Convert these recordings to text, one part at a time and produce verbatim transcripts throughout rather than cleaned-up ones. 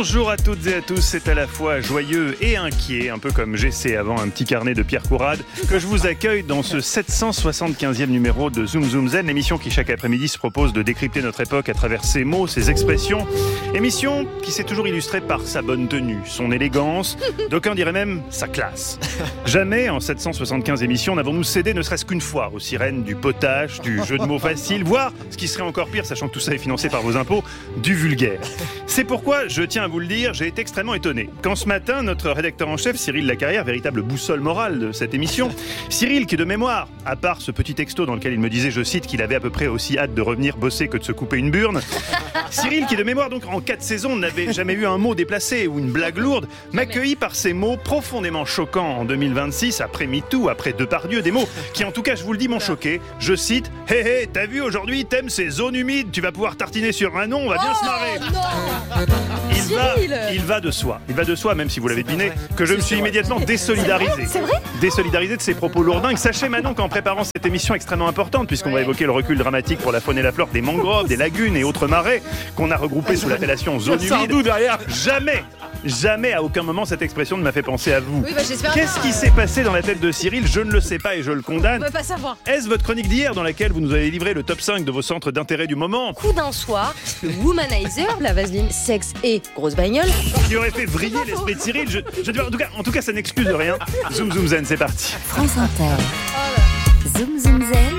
Bonjour à toutes et à tous, c'est à la fois joyeux et inquiet, un peu comme j'essaie avant un petit carnet de Pierre Courade, que je vous accueille dans ce sept cent soixante-quinzième numéro de Zoom Zoom Zen, l'émission qui chaque après-midi se propose de décrypter notre époque à travers ses mots, ses expressions. Émission qui s'est toujours illustrée par sa bonne tenue, son élégance, d'aucuns diraient même sa classe. Jamais en sept cent soixante-quinze émissions n'avons-nous cédé ne serait-ce qu'une fois aux sirènes du potage, du jeu de mots facile, voire, ce qui serait encore pire, sachant que tout ça est financé par vos impôts, du vulgaire. C'est pourquoi, je tiens à vous le dire, j'ai été extrêmement étonné. Quand ce matin, notre rédacteur en chef, Cyril Lacarrière, véritable boussole morale de cette émission, Cyril qui de mémoire, à part ce petit texto dans lequel il me disait, je cite, qu'il avait à peu près aussi hâte de revenir bosser que de se couper une burne, Cyril qui de mémoire, donc en quatre saisons, n'avait jamais eu un mot déplacé ou une blague lourde, m'accueillit par ces mots profondément choquants en deux mille vingt-six, après MeToo, après Depardieu, des mots qui en tout cas, je vous le dis, m'ont choqué. Je cite, « Hé hé, t'as vu aujourd'hui, t'aimes ces zones humides, tu vas pouvoir tartiner sur un nom, on va bien se marrer !» Il va, il va de soi, il va de soi, même si vous l'avez deviné, que je me suis immédiatement désolidarisé. C'est vrai ? Désolidarisé de ces propos lourdingues. Sachez maintenant qu'en préparant cette émission extrêmement importante, puisqu'on va évoquer le recul dramatique pour la faune et la flore des mangroves, des lagunes et autres marais, qu'on a regroupés sous l'appellation zone humide, jamais, jamais à aucun moment cette expression ne m'a fait penser à vous. Oui, bah, j'espère Qu'est-ce bien. qui s'est passé dans la tête de Cyril ? Je ne le sais pas et je le condamne. On peut pas savoir. Est-ce votre chronique d'hier dans laquelle vous nous avez livré le top cinq de vos centres d'intérêt du moment Coup d'un soir, le Womanizer, la vaseline sexe et grosse bagnole. qui aurait fait vriller l'esprit de Cyril? je, je, en, tout cas, en tout cas, ça n'excuse rien. Zoom Zoom Zen, c'est parti. France Inter. Zoom Zoom Zen.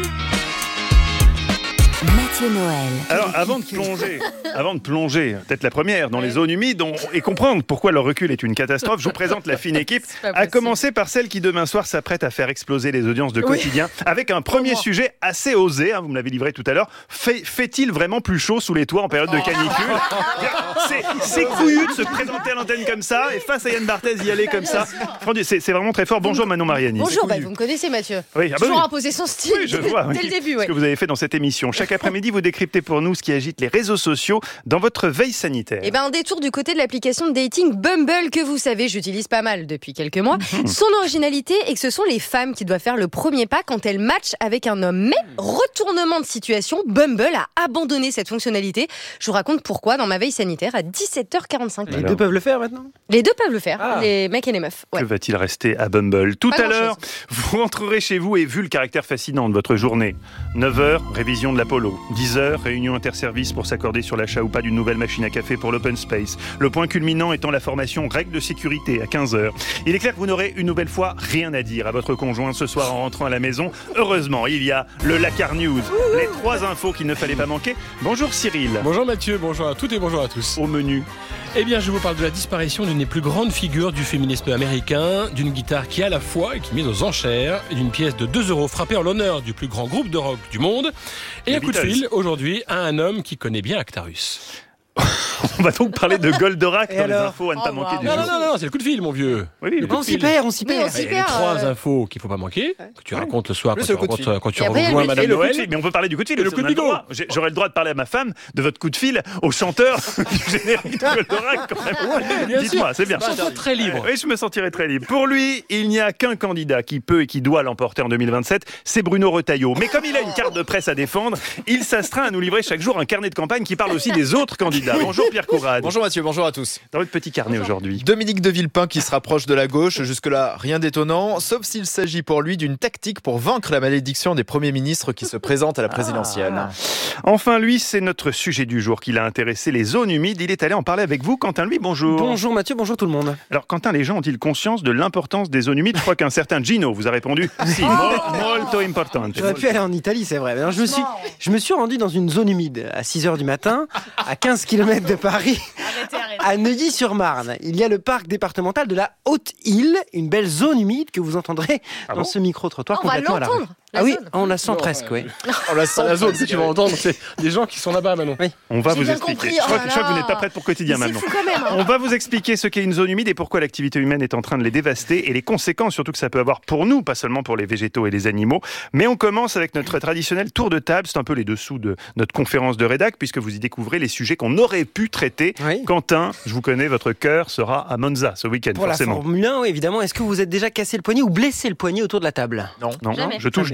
Mathieu Noël. Alors, avant de plonger, avant de plonger, peut-être la première, dans les zones humides on- et comprendre pourquoi leur recul est une catastrophe, je vous présente la fine équipe, pas à possible. commencer par celle qui demain soir s'apprête à faire exploser les audiences de Oui. quotidien, avec un premier Pour moi. sujet assez osé, hein, vous me l'avez livré tout à l'heure. Fait, fait-il vraiment plus chaud sous les toits en période de canicule? C'est, c'est couillu de se présenter à l'antenne comme ça, et face à Yann Barthès y aller comme ça. Franchement, C'est, c'est vraiment très fort. Bonjour Manon Mariani. Bonjour, bah, vous me connaissez Mathieu. Oui, ah bah Toujours oui. imposer son style Oui, je vois. dès oui. le début. Ce Ouais. que vous avez fait dans cette émission. Chaque après-midi, vous décryptez pour nous ce qui agite les réseaux sociaux dans votre veille sanitaire. Et ben un détour du côté de l'application de dating Bumble que vous savez, j'utilise pas mal depuis quelques mois. Son originalité est que ce sont les femmes qui doivent faire le premier pas quand elles matchent avec un homme. Mais retournement de situation, Bumble a abandonné cette fonctionnalité. Je vous raconte pourquoi dans ma veille sanitaire à dix-sept heures quarante-cinq. Alors. Les deux peuvent le faire maintenant. Les deux peuvent le faire, Ah. les mecs et les meufs. Ouais. Que va-t-il rester à Bumble? Tout Pas à l'heure, grand-chose. vous rentrerez chez vous et vu le caractère fascinant de votre journée, neuf heures, révision de l'Apollo. dix heures, réunion interservice pour s'accorder sur l'achat ou pas d'une nouvelle machine à café pour l'open space. Le point culminant étant la formation règles de sécurité à quinze heures. Il est clair que vous n'aurez une nouvelle fois rien à dire à votre conjoint ce soir en rentrant à la maison. Heureusement, il y a le Lacar News, les trois infos qu'il ne fallait pas manquer. Bonjour Cyril. Bonjour Mathieu, bonjour à toutes et bonjour à tous. Au menu. Eh bien, je vous parle de la disparition d'une des plus grandes figures du féminisme américain, d'une guitare qui à la fois est mise aux enchères, et d'une pièce de deux euros frappée en l'honneur du plus grand groupe de rock du monde, et Les un coup de Beatles. fil aujourd'hui à un homme qui connaît bien Actarus. On va donc parler de Goldorak Et dans les alors infos à ne pas Oh, manquer wow. du Non, jour. non, non, non, c'est le coup de fil, mon vieux. Oui, oui, le coup On de s'y fil. perd, on s'y Mais perd. on s'y Il y a les perd, trois euh, infos qu'il ne faut pas manquer, que tu racontes le soir Le quand tu, seul coup de rencontres, fil. quand tu Et après, rejoins le Madame Et le coup de Noël. fil, mais on peut parler du coup de fil. Et le parce coup de qu'on a le bigot. droit. J'ai- J'aurais le droit de parler à ma femme de votre coup de fil au chanteur du générique de Goldorak. Quand même. Bien Dites-moi, c'est bien. Sens-toi très libre. Oui, je me sentirais très libre. Pour lui, il n'y a qu'un candidat qui peut et qui doit l'emporter en deux mille vingt-sept, c'est Bruno Retailleau. Mais comme il a une carte de presse à défendre, il s'astreint à nous livrer chaque jour un carnet de campagne qui parle aussi des autres candidats. Bonjour Pierre Courade. Bonjour Mathieu, bonjour à tous. Dans votre petit carnet aujourd'hui. Dominique de Villepin qui se rapproche de la gauche, jusque-là rien d'étonnant, sauf s'il s'agit pour lui d'une tactique pour vaincre la malédiction des premiers ministres qui se présentent à la présidentielle. Enfin, lui, c'est notre sujet du jour qui l'a intéressé, les zones humides. Il est allé en parler avec vous. Quentin, lui, bonjour. Bonjour Mathieu, bonjour tout le monde. Alors, Quentin, les gens ont-ils conscience de l'importance des zones humides? Je crois qu'un certain Gino vous a répondu si, mo- molto importante. J'aurais pu aller en Italie, c'est vrai. Alors, je, me suis, je me suis rendu dans une zone humide à six heures du matin, à quinze kilomètres de Paris, Arrêtez, arrêtez. à Neuilly-sur-Marne. Il y a le parc départemental de la Haute-Île, une belle zone humide que vous entendrez Ah dans bon ce micro-trottoir On va complètement à la rue. l'entendre, la Ah oui, zone. on la sent presque, oui. On la Dans la zone que tu vas entendre, c'est des gens qui sont là-bas, Manon. On va J'ai vous bien expliquer. compris. Je crois, Oh que- là je crois que vous là. n'êtes pas prête pour quotidien C'est maintenant. fou quand même. hein. On va vous expliquer ce qu'est une zone humide et pourquoi l'activité humaine est en train de les dévaster et les conséquences surtout que ça peut avoir pour nous, pas seulement pour les végétaux et les animaux. Mais on commence avec notre traditionnel tour de table. C'est un peu les dessous de notre conférence de rédac puisque vous y découvrez les sujets qu'on aurait pu traiter. Oui. Quentin, je vous connais, votre cœur sera à Monza ce week-end, Pour la forcément. Formule un, oui, évidemment. Est-ce que vous êtes déjà cassé le poignet ou blessé le poignet autour de la table? Non. Non, Jamais. je touche Jamais. du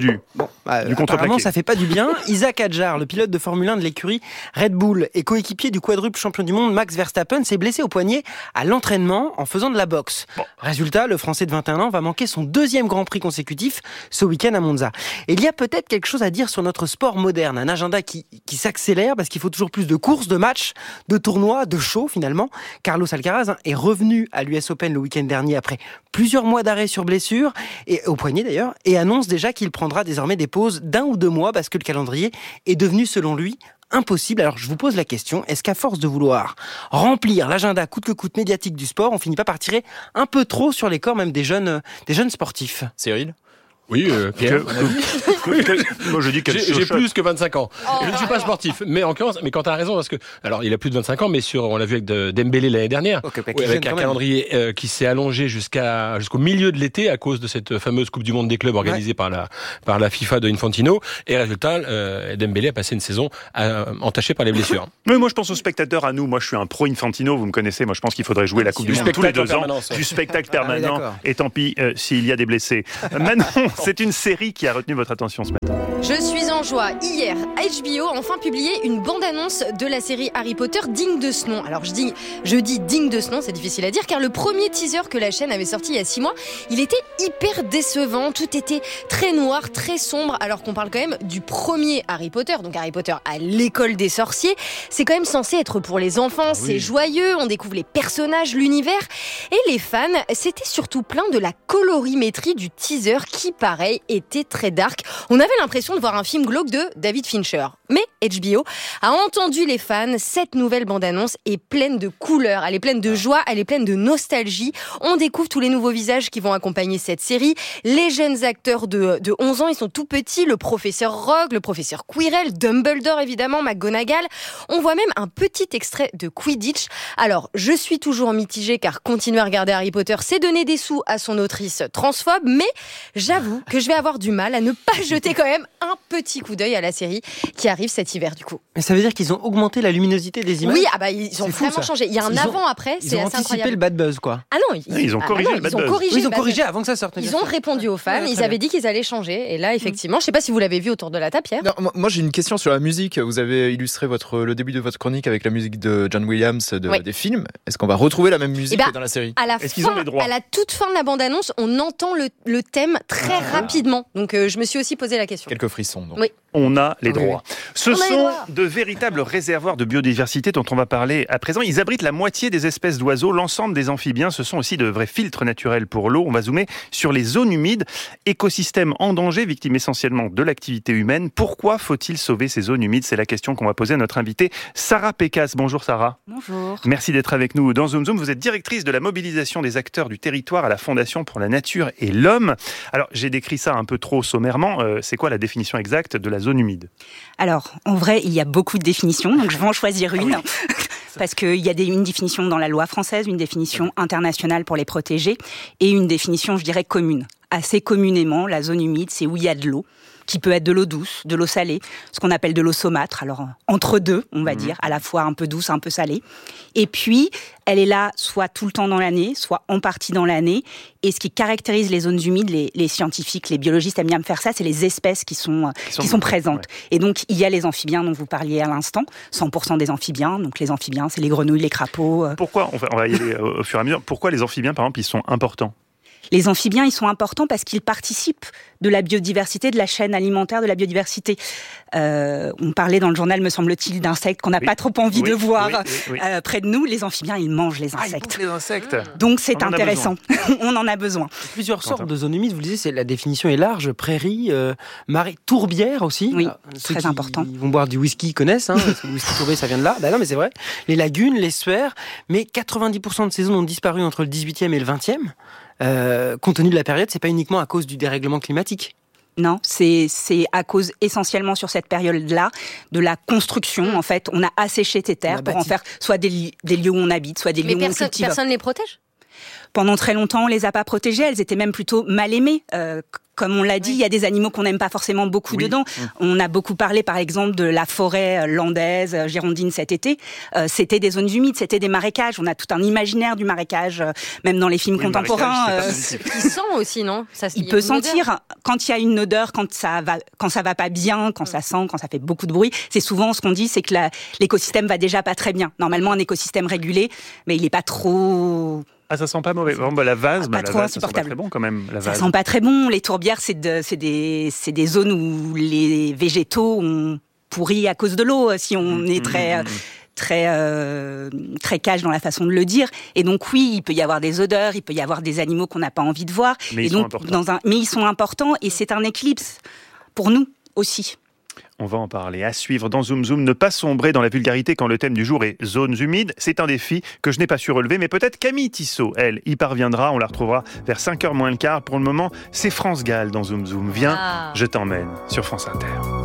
du, Bon, bah, du apparemment, contreplaqué. ça fait pas du bien. Isaac Hadjar, le pilote de Formule un de l'écurie Red Bull et coéquipier du quadruple champion du monde Max Verstappen, s'est blessé au poignet à l'entraînement en faisant de la boxe. Bon. Résultat, le Français de vingt et un ans va manquer son deuxième Grand Prix consécutif ce week-end à Monza. Et il y a peut-être quelque chose à dire sur notre sport moderne, un agenda qui, qui s'accélère parce qu'il faut toujours plus de courses, de matchs, de tournois, de shows finalement. Carlos Alcaraz hein, est revenu à l'U S Open le week-end dernier après plusieurs mois d'arrêt sur blessure, et au poignet d'ailleurs, et annonce déjà qu'il prendra désormais des pauses d'un ou deux mois parce que le calendrier est devenu selon lui impossible. Alors je vous pose la question, est-ce qu'à force de vouloir remplir l'agenda coûte que coûte médiatique du sport, on finit pas par tirer un peu trop sur les corps même des jeunes, des jeunes sportifs? Cyril? Oui, euh, Pierre. Que- que- Moi, je dis qu'elle J'ai j'ai chuchote. plus que vingt-cinq ans. Oh, je ne suis pas sportif, mais en l'occurrence, mais quand tu as raison, parce que alors il a plus de vingt-cinq ans, mais sur, on l'a vu avec de, Dembélé l'année dernière, Ok, bah, oui, qui avec gêne un quand même. calendrier euh, qui s'est allongé jusqu'à jusqu'au milieu de l'été à cause de cette fameuse Coupe du Monde des clubs organisée par la par la FIFA de Infantino. Et résultat, euh, Dembélé a passé une saison euh, entachée par les blessures. Mais moi, je pense aux spectateurs, à nous. Moi, je suis un pro Infantino, vous me connaissez. Moi, je pense qu'il faudrait jouer la Coupe Du du Monde tous les spectacle en deux ans. permanence. Du spectacle Ah oui, permanent. d'accord. Et tant pis euh, s'il y a des blessés. Euh, Manon, c'est une série qui a retenu votre attention ce matin. Je suis en joie. Hier, H B O a enfin publié une bande-annonce de la série Harry Potter digne de ce nom. Alors je dis, je dis digne de ce nom, c'est difficile à dire, car le premier teaser que la chaîne avait sorti il y a six mois, il était hyper décevant. Tout était très noir, très sombre, alors qu'on parle quand même du premier Harry Potter. Donc Harry Potter à l'école des sorciers. C'est quand même censé être pour les enfants, c'est joyeux, on découvre les personnages, l'univers. Et les fans, c'était surtout plein de la colorimétrie du teaser qui, pareil, était très dark. On avait l'impression de voir un film glauque de David Fincher. Mais H B O a entendu les fans. Cette nouvelle bande-annonce est pleine de couleurs, elle est pleine de joie, elle est pleine de nostalgie. On découvre tous les nouveaux visages qui vont accompagner cette série. Les jeunes acteurs de, de onze ans, ils sont tout petits. Le professeur Rogue, le professeur Quirrell, Dumbledore évidemment, McGonagall. On voit même un petit extrait de Quidditch. Alors, je suis toujours mitigée car continuer à regarder Harry Potter, c'est donner des sous à son autrice transphobe. Mais j'avoue que je vais avoir du mal à ne pas jeter quand même un petit coup d'œil à la série qui arrive cet hiver du coup. Mais ça veut dire qu'ils ont augmenté la luminosité des images? Oui, ah bah ils ont C'est fou, vraiment ça. changé. Il y a un Ils ont- avant-après, Ils c'est ont assez anticipé incroyable. le bad buzz, quoi. Ah non, ils, Ils ont ah bah corrigé non, le bad ils ont buzz. corrigé. Oui, ils ont le bad corrigé buzz. avant que ça sorte. bien Ils sûr. ont répondu aux fans, Ouais, très ils bien. avaient dit qu'ils allaient changer. Et là, effectivement, je sais pas si vous l'avez vu autour de la table, Pierre. Non, moi- moi j'ai une question sur la musique. Vous avez illustré votre, le début de votre chronique avec la musique de John Williams de, Oui. des films. Est-ce qu'on va retrouver la même musique Eh ben, que dans la série? À la, Est-ce qu'ils ont fin, les droits à la toute fin de la bande-annonce, on entend le, le thème très rapidement. Donc, euh, je me suis aussi posé la question. Quelques frissons. Donc. Oui. On a les Oui, droits. Ce On a les sont droits. de véritables réservoirs de biodiversité dont on va parler à présent. Ils abritent la moitié des espèces d'oiseaux, l'ensemble des amphibiens. Ce sont aussi de vrais filtres naturels pour l'eau. On va zoomer sur les zones humides, écosystèmes en danger, victimes essentiellement de l'activité humaine. Pourquoi faut-il sauver ces zones humides? C'est la question qu'on va poser à notre invitée Sarah Pécasse. Bonjour Sarah. Bonjour. Merci d'être avec nous dans Zoom Zoom. Vous êtes directrice de la mobilisation des acteurs du territoire à la Fondation pour la Nature et l'Homme. Alors, j'ai décrit ça un peu trop sommairement. Euh, c'est quoi la définition exacte de la zone humide? Alors, en vrai, il y a beaucoup de définitions, donc je vais en choisir une. Ah Parce qu'il y a des, une définition dans la loi française, une définition internationale pour les protéger, et une définition, je dirais, commune. Assez communément, la zone humide, c'est où il y a de l'eau, qui peut être de l'eau douce, de l'eau salée, ce qu'on appelle de l'eau saumâtre, alors entre deux, on va mmh. dire, à la fois un peu douce, un peu salée. Et puis, elle est là soit tout le temps dans l'année, soit en partie dans l'année. Et ce qui caractérise les zones humides, les, les scientifiques, les biologistes aiment bien me faire ça, c'est les espèces qui sont, qui sont, qui sont présentes. Ouais. Et donc, il y a les amphibiens dont vous parliez à l'instant, cent pour cent des amphibiens. Donc, les amphibiens, c'est les grenouilles, les crapauds. Pourquoi, on va, on va y aller au, au fur et à mesure, pourquoi les amphibiens, par exemple, ils sont importants ? Les amphibiens, ils sont importants parce qu'ils participent de la biodiversité, de la chaîne alimentaire de la biodiversité. Euh, on parlait dans le journal, me semble-t-il, d'insectes qu'on n'a oui. pas trop envie oui. de voir oui. Oui. Euh, près de nous. Les amphibiens, ils mangent les insectes. Ah, ils bouffent les insectes. Donc c'est on intéressant. On en a besoin. Plusieurs sortes de zones humides. Vous le disiez, c'est, la définition est large. Prairies, euh, marais, tourbières aussi. Oui, Alors, c'est très important. Ils vont boire du whisky, ils connaissent. Hein, le whisky tourbé, ça vient de là. Ben non, mais c'est vrai. Les lagunes, les l'estuaire. Mais quatre-vingt-dix pour cent de ces zones ont disparu entre le dix-huitième et le vingtième. Euh, compte tenu de la période, c'est pas uniquement à cause du dérèglement climatique. Non, c'est, c'est à cause essentiellement sur cette période-là de la construction. En fait, on a asséché ces terres pour en faire soit des, des lieux où on habite, soit des Mais lieux perso- où on cultive. Personne ne les protège ? Pendant très longtemps, on les a pas protégées. Elles étaient même plutôt mal aimées. Euh, comme on l'a dit, il y a des animaux qu'on n'aime pas forcément beaucoup Oui. dedans. Mmh. On a beaucoup parlé, par exemple, de la forêt landaise, girondine cet été. Euh, c'était des zones humides, c'était des marécages. On a tout un imaginaire du marécage, euh, même dans les films Oui, le contemporains. marécage, c'est pas euh, positif. Il sent aussi, non ça, il y a peut une odeur. sentir quand il y a une odeur, quand ça va, quand ça va pas bien, quand ça sent, quand ça fait beaucoup de bruit. C'est souvent ce qu'on dit, c'est que la, l'écosystème va déjà pas très bien. Normalement, un écosystème régulé, mais il est pas trop. Ah, ça sent pas mauvais. Bon, bah, la vase, Ah, bah, pas la trop vase, ça sent pas insupportable. très bon quand même. La Ça vase. sent pas très bon. Les tourbières, c'est, de, c'est, des, c'est des zones où les végétaux ont pourri à cause de l'eau, si on est très, très, euh, très cash dans la façon de le dire. Et donc oui, il peut y avoir des odeurs, il peut y avoir des animaux qu'on n'a pas envie de voir. Mais et ils sont donc, importants. dans un, mais ils sont importants et c'est un éclipse pour nous aussi. On va en parler. À suivre dans Zoom Zoom. Ne pas sombrer dans la vulgarité quand le thème du jour est zones humides. C'est un défi que je n'ai pas su relever, mais peut-être Camille Tissot, elle, y parviendra. On la retrouvera vers cinq heures moins le quart. Pour le moment, c'est France Gall dans Zoom Zoom. Viens, Ah. je t'emmène sur France Inter.